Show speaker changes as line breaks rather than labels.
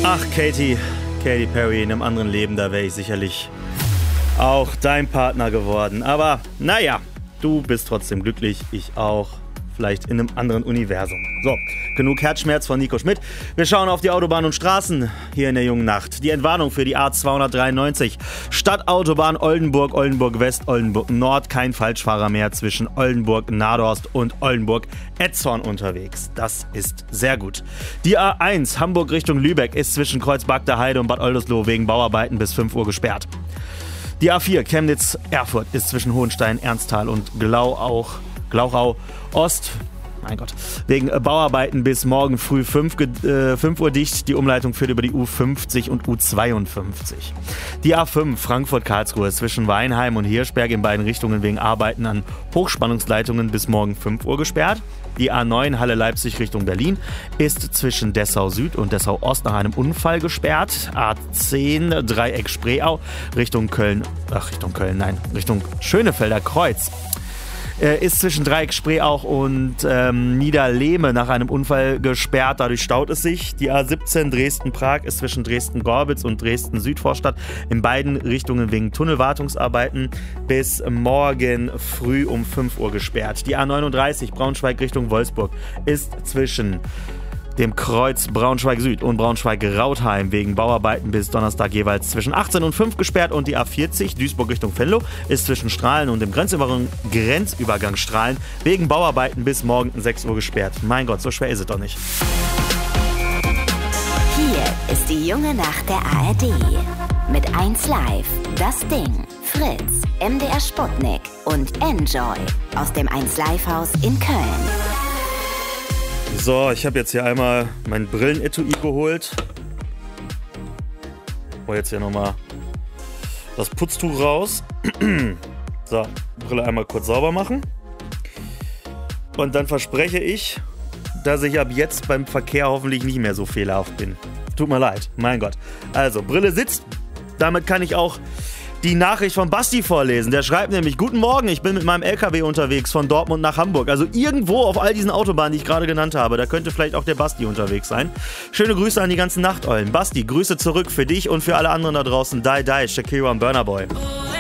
Ach, Katy Perry, in einem anderen Leben, da wäre ich sicherlich auch dein Partner geworden. Aber naja, du bist trotzdem glücklich, ich auch. Vielleicht in einem anderen Universum. So, genug Herzschmerz von Nico Schmidt. Wir schauen auf die Autobahn und Straßen hier in der jungen Nacht. Die Entwarnung für die A293. Stadtautobahn Oldenburg, Oldenburg West, Oldenburg Nord. Kein Falschfahrer mehr zwischen Oldenburg-Nadorst und Oldenburg-Etzhorn unterwegs. Das ist sehr gut. Die A1 Hamburg Richtung Lübeck ist zwischen Kreuzberg Heide und Bad Oldesloe wegen Bauarbeiten bis 5 Uhr gesperrt. Die A4 Chemnitz-Erfurt ist zwischen Hohenstein, Ernsthal und Glauchau Ost, mein Gott, wegen Bauarbeiten bis morgen früh 5 Uhr dicht. Die Umleitung führt über die U50 und U52. Die A5 Frankfurt-Karlsruhe zwischen Weinheim und Hirschberg in beiden Richtungen wegen Arbeiten an Hochspannungsleitungen bis morgen 5 Uhr gesperrt. Die A9 Halle-Leipzig Richtung Berlin ist zwischen Dessau Süd und Dessau Ost nach einem Unfall gesperrt. A10 Dreieck Spreeau Richtung Schönefelder Kreuz. Ist zwischen Dreieck Spreeau und Niederlehme nach einem Unfall gesperrt. Dadurch staut es sich. Die A17 Dresden-Prag ist zwischen Dresden-Gorbitz und Dresden-Südvorstadt in beiden Richtungen wegen Tunnelwartungsarbeiten bis morgen früh um 5 Uhr gesperrt. Die A39 Braunschweig Richtung Wolfsburg ist zwischen dem Kreuz Braunschweig Süd und Braunschweig-Rautheim wegen Bauarbeiten bis Donnerstag jeweils zwischen 18 und 5 gesperrt. Und die A40 Duisburg Richtung Venlo ist zwischen Strahlen und dem Grenzübergang Strahlen wegen Bauarbeiten bis morgen 6 Uhr gesperrt. Mein Gott, so schwer ist es doch nicht.
Hier ist die junge Nacht der ARD. Mit 1Live, Das Ding, Fritz, MDR Sputnik und Enjoy aus dem 1Live-Haus in Köln.
So, ich habe jetzt hier einmal mein Brillenetui geholt. Hol jetzt hier nochmal das Putztuch raus. So, Brille einmal kurz sauber machen. Und dann verspreche ich, dass ich ab jetzt beim Verkehr hoffentlich nicht mehr so fehlerhaft bin. Tut mir leid, mein Gott. Also, Brille sitzt. Damit kann ich auch die Nachricht von Basti vorlesen. Der schreibt nämlich: Guten Morgen, ich bin mit meinem LKW unterwegs von Dortmund nach Hamburg. Also irgendwo auf all diesen Autobahnen, die ich gerade genannt habe. Da könnte vielleicht auch der Basti unterwegs sein. Schöne Grüße an die ganzen Nachteulen. Basti, Grüße zurück für dich und für alle anderen da draußen. Die, Shakira und Burna Boy.